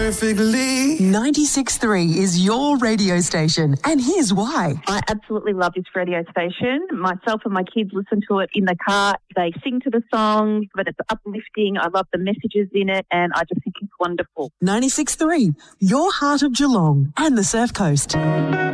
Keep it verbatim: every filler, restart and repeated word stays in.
perfectly. ninety-six point three is your radio station, and here's why. I absolutely love this radio station. Myself and my kids listen to it in the car. They sing to the songs, but it's uplifting. I love the messages in it, and I just think it's wonderful. ninety-six point three, your heart of Geelong and the Surf Coast.